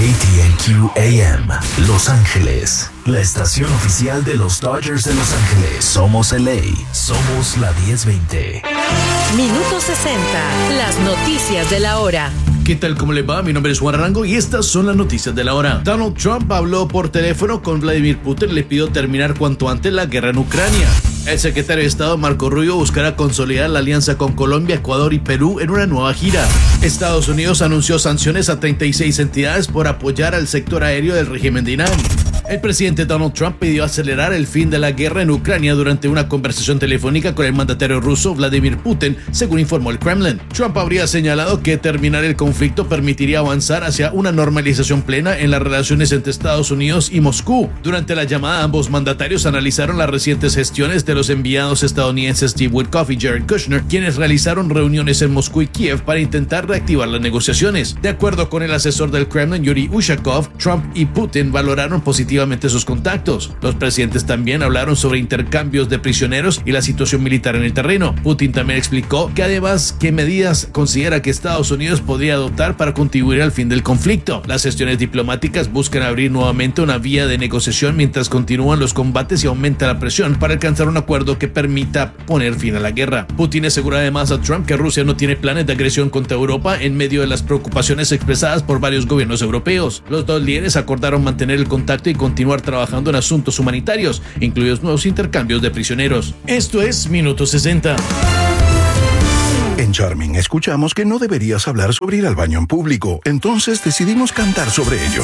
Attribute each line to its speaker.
Speaker 1: KTNQ AM, Los Ángeles, la estación oficial de los Dodgers de Los Ángeles. Somos LA, somos la 1020.
Speaker 2: Minuto 60, las noticias de la hora.
Speaker 3: ¿Qué tal? ¿Cómo le va? Mi nombre es Juan Arango y estas son las noticias de la hora. Donald Trump habló por teléfono con Vladimir Putin y le pidió terminar cuanto antes la guerra en Ucrania. El secretario de Estado Marco Rubio buscará consolidar la alianza con Colombia, Ecuador y Perú en una nueva gira. Estados Unidos anunció sanciones a 36 entidades por apoyar al sector aéreo del régimen de Irán. El presidente Donald Trump pidió acelerar el fin de la guerra en Ucrania durante una conversación telefónica con el mandatario ruso Vladimir Putin, según informó el Kremlin. Trump habría señalado que terminar el conflicto permitiría avanzar hacia una normalización plena en las relaciones entre Estados Unidos y Moscú. Durante la llamada, ambos mandatarios analizaron las recientes gestiones de los enviados estadounidenses Steve Witkoff y Jared Kushner, quienes realizaron reuniones en Moscú y Kiev para intentar reactivar las negociaciones. De acuerdo con el asesor del Kremlin, Yuri Ushakov, Trump y Putin valoraron positivamente sus contactos. Los presidentes también hablaron sobre intercambios de prisioneros y la situación militar en el terreno. Putin también explicó que además qué medidas considera que Estados Unidos podría adoptar para contribuir al fin del conflicto. Las gestiones diplomáticas buscan abrir nuevamente una vía de negociación mientras continúan los combates y aumenta la presión para alcanzar un acuerdo que permita poner fin a la guerra. Putin asegura además a Trump que Rusia no tiene planes de agresión contra Europa en medio de las preocupaciones expresadas por varios gobiernos europeos. Los dos líderes acordaron mantener el contacto y continuar trabajando en asuntos humanitarios, incluidos nuevos intercambios de prisioneros. Esto es Minuto 60.
Speaker 4: En Charming escuchamos que no deberías hablar sobre ir al baño en público, entonces decidimos cantar sobre ello.